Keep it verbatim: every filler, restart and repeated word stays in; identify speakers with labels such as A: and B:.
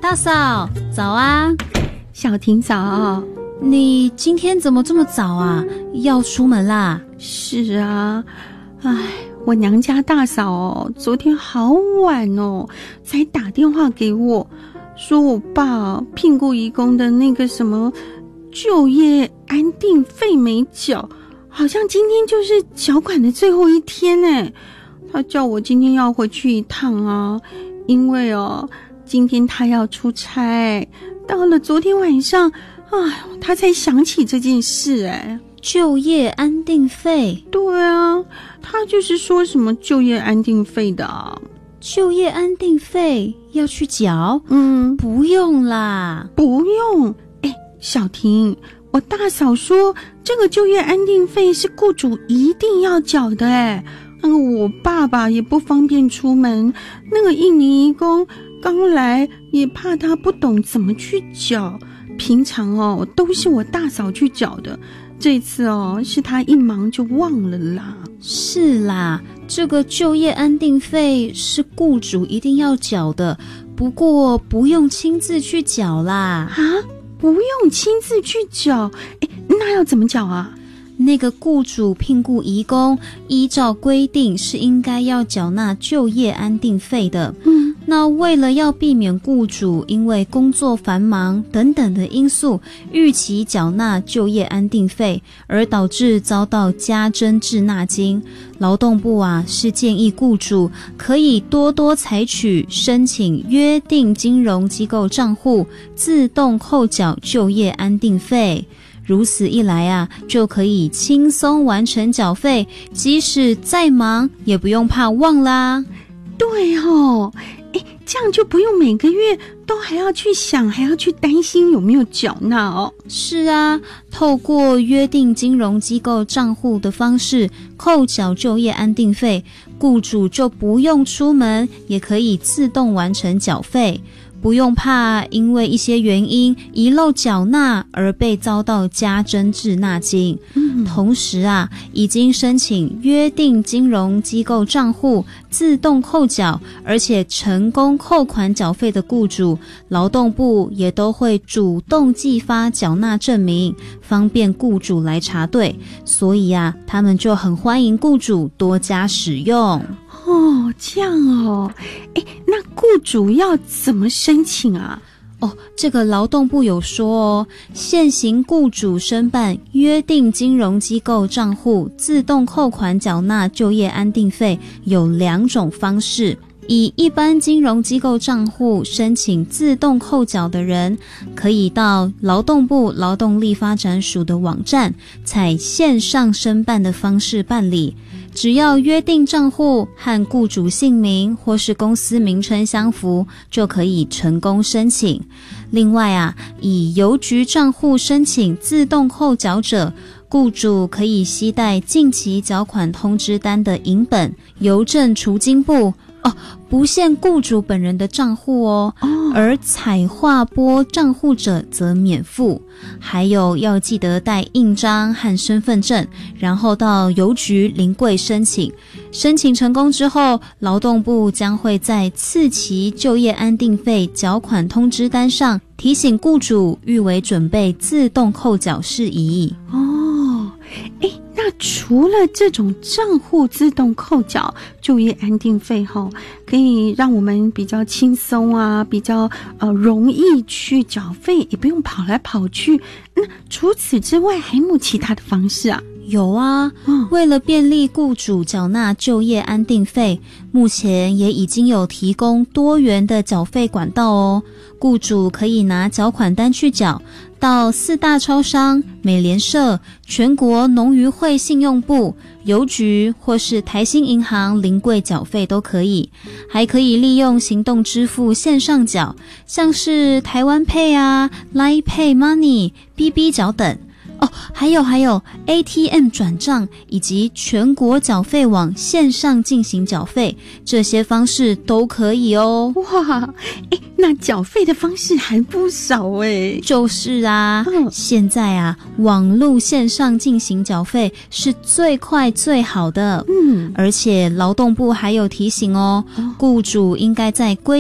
A: 大嫂，早啊！
B: 小婷早。
A: 你今天怎么这么早啊？要出门啦？
B: 是啊，唉，我娘家大嫂哦，昨天好晚哦，才打电话给我，说我爸聘雇移工的那个什么就业安定费没缴，好像今天就是缴款的最后一天哎。他叫我今天要回去一趟啊，因为哦，今天他要出差，到了昨天晚上，哎，他才想起这件事哎。
A: 就业安定费？
B: 对啊，他就是说什么就业安定费的啊。
A: 就业安定费要去缴？
B: 嗯，
A: 不用啦。
B: 不用？哎，小婷，我大嫂说这个就业安定费是雇主一定要缴的哎。那个我爸爸也不方便出门，那个印尼移工刚来，也怕他不懂怎么去缴。平常哦都是我大嫂去缴的，这次哦是他一忙就忘了啦。
A: 是啦，这个就业安定费是雇主一定要缴的，不过不用亲自去缴啦。
B: 啊，不用亲自去缴？诶，那要怎么缴啊？
A: 那个雇主聘雇移工，依照规定是应该要缴纳就业安定费的。嗯，那为了要避免雇主因为工作繁忙等等的因素逾期缴纳就业安定费，而导致遭到加征滞纳金，劳动部啊是建议雇主可以多多采取申请约定金融机构账户自动扣缴就业安定费。如此一来啊，就可以轻松完成缴费，即使再忙也不用怕忘啦。
B: 对哦，诶，这样就不用每个月都还要去想，还要去担心有没有缴纳哦。
A: 是啊，透过约定金融机构账户的方式扣缴就业安定费，雇主就不用出门，也可以自动完成缴费。不用怕因为一些原因遗漏缴纳而被遭到加征滞纳金。嗯，同时啊，已经申请约定金融机构账户自动扣缴，而且成功扣款缴费的雇主，劳动部也都会主动寄发缴纳证明，方便雇主来查对。所以啊，他们就很欢迎雇主多加使用。
B: 哦，这样哦，诶，那雇主要怎么申请啊？
A: 哦，这个劳动部有说哦，现行雇主申办约定金融机构账户自动扣款缴纳就业安定费有两种方式。以一般金融机构账户申请自动扣缴的人，可以到劳动部劳动力发展署的网站，采线上申办的方式办理。只要约定账户和雇主姓名或是公司名称相符，就可以成功申请。另外啊，以邮局账户申请自动扣缴者，雇主可以携带近期缴款通知单的影本，邮政储金部哦，不限雇主本人的账户哦，而彩画拨账户者则免付。还有要记得带印章和身份证，然后到邮局临柜申请。申请成功之后，劳动部将会在次期就业安定费缴款通知单上提醒雇主预为准备自动扣缴事宜。
B: 哦，诶，那除了这种账户自动扣缴就业安定费后，可以让我们比较轻松啊，比较呃容易去缴费，也不用跑来跑去。那除此之外还有没有其他的方式啊？
A: 有啊，嗯，为了便利雇主缴纳就业安定费，目前也已经有提供多元的缴费管道哦。雇主可以拿缴款单去缴，到四大超商、美联社、全国农渔会信用部、邮局或是台新银行临柜缴费都可以。还可以利用行动支付线上缴，像是台湾 Pay 啊、Line Pay Money、B B 缴等。哦，还有还有 A T M 转账以及全国缴费网线上进行缴费，这些方式都可以哦。
B: 哇，诶，那缴费的方式还不少诶。
A: 就是啊，嗯，现在啊，网络线上进行缴费是最快最好的。嗯，而且劳动部还有提醒哦，雇主应该在规